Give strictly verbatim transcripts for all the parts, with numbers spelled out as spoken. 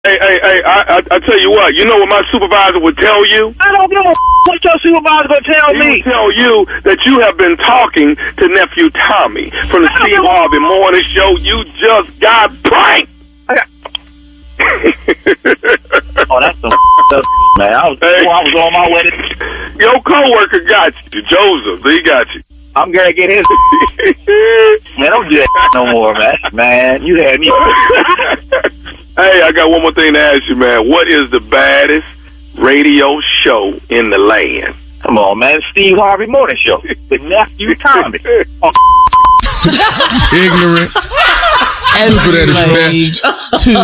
Hey, hey, hey, I, I, I tell you what, you know what my supervisor would tell you? I don't know what your supervisor would tell he me. He would tell you that you have been talking to nephew Tommy from the Steve Harvey Morning Show. You just got pranked. Oh, that's some stuff, man. I was, hey. I was on my way to... Your coworker got you, Joseph. He got you. I'm gonna get his. Man, don't do that no more, man. Man, you had me. Hey, I got one more thing to ask you, man. What is the baddest radio show in the land? Come on, man. Steve Harvey Morning Show with nephew Tommy. Oh. Ignorant. Stupid at its best. To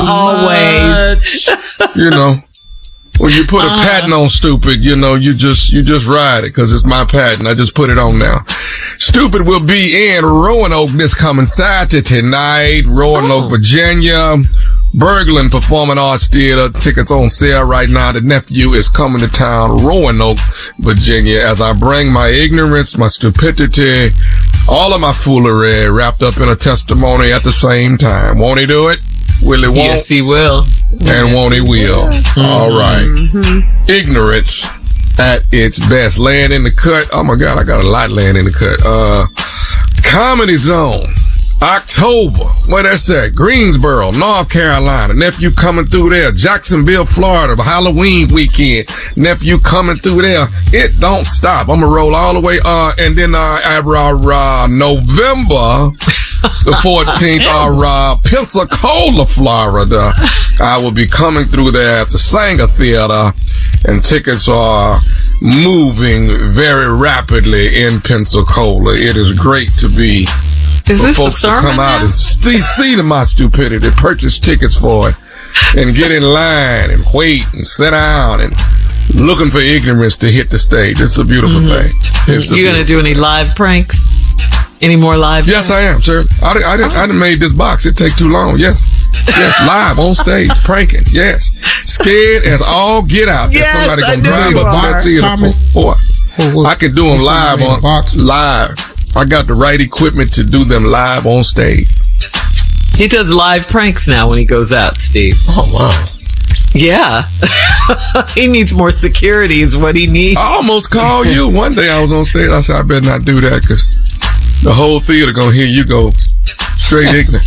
always. You know, when you put a uh, patent on stupid, you know, you just you just ride it because it's my patent. I just put it on now. Stupid will be in Roanoke this coming Saturday night. Roanoke, oh. Virginia. Berglund Performing Arts Theater. Tickets on sale right now. The nephew is coming to town, Roanoke, Virginia, as I bring my ignorance, my stupidity, all of my foolery wrapped up in a testimony at the same time. Won't he do it? Will he won't? Yes, he will. And yes, won't he will? Mm-hmm. All right. Mm-hmm. Ignorance at its best. Laying in the cut. Oh my God, I got a lot laying in the cut. Uh, Comedy Zone. October, where that's at? Greensboro, North Carolina. Nephew coming through there. Jacksonville, Florida, Halloween weekend. Nephew coming through there. It don't stop. I'm gonna roll all the way. Uh, and then uh, uh, uh November the fourteenth, uh, uh, Pensacola, Florida. I will be coming through there at the Sanger Theater, and tickets are moving very rapidly in Pensacola. It is great to be. Is for this folks a sermon to come out now? and see, see to my stupidity, purchase tickets for it, and get in line and wait and sit down and looking for ignorance to hit the stage. It's a beautiful mm-hmm. thing. It's you going to do any live pranks? Any more live Yes, pranks? I am, sir. I, I, didn't, oh. I didn't made this box. It take too long. Yes. Yes, live on stage, pranking. Yes. Scared as all get out. Yes, somebody I going to drive up to that theater. Tommy. Boy, oh, I can do them live on box. live. I got the right equipment to do them live on stage. He does live pranks now when he goes out, Steve. Oh, wow. Yeah. He needs more security is what he needs. I almost called you. One day I was on stage. I said, I better not do that because the whole theater going to hear you go straight ignorant.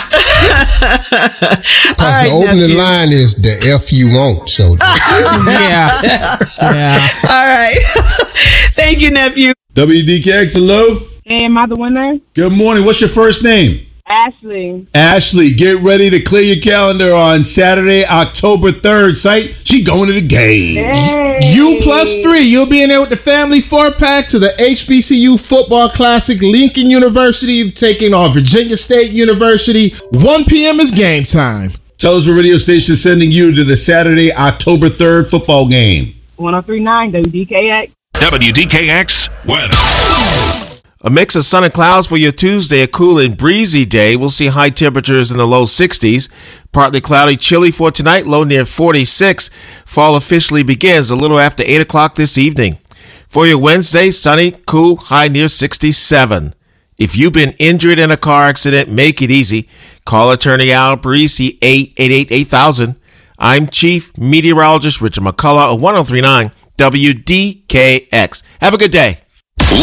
Because right, the opening nephew. line is the F you won't. So yeah. Yeah. All right. Thank you, nephew. W D K X, hello. Hey, am I the winner? Good morning. What's your first name? Ashley. Ashley, get ready to clear your calendar on Saturday, October third. Sight, she going to the game. Hey. U plus three. You'll be in there with the family four pack to the H B C U Football Classic. Lincoln University taking on Virginia State University. one p.m. is game time. Tell us what radio station is sending you to the Saturday, October third football game. one oh three point nine W D K X. W D K X weather. A mix of sun and clouds for your Tuesday, a cool and breezy day. We'll see high temperatures in the low sixties. Partly cloudy, chilly for tonight, low near forty-six. Fall officially begins a little after eight o'clock this evening. For your Wednesday, sunny, cool, high near sixty-seven. If you've been injured in a car accident, make it easy. Call attorney Al Parisi, eight eight eight, eight thousand. I'm Chief Meteorologist Richard McCullough of one oh three point nine W D K X. Have a good day.